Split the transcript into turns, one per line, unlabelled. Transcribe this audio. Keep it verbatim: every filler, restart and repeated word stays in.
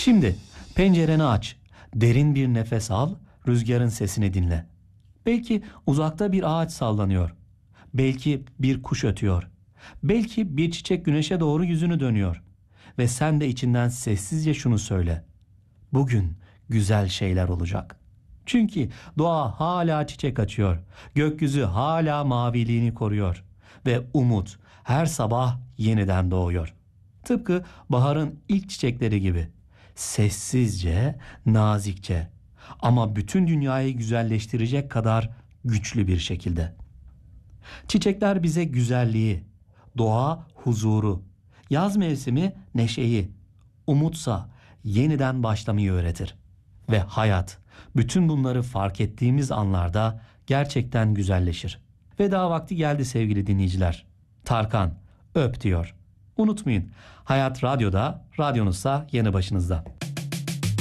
Şimdi pencereni aç, derin bir nefes al, rüzgarın sesini dinle. Belki uzakta bir ağaç sallanıyor. Belki bir kuş ötüyor. Belki bir çiçek güneşe doğru yüzünü dönüyor. Ve sen de içinden sessizce şunu söyle: bugün güzel şeyler olacak. Çünkü doğa hala çiçek açıyor. Gökyüzü hala maviliğini koruyor. Ve umut her sabah yeniden doğuyor. Tıpkı baharın ilk çiçekleri gibi. Sessizce, nazikçe ama bütün dünyayı güzelleştirecek kadar güçlü bir şekilde. Çiçekler bize güzelliği, doğa huzuru, yaz mevsimi neşeyi, umutsa yeniden başlamayı öğretir. Ve hayat bütün bunları fark ettiğimiz anlarda gerçekten güzelleşir. Veda vakti geldi sevgili dinleyiciler. Tarkan öp diyor. Unutmayın, Hayat Radyo'da, radyonuzsa yanı başınızda.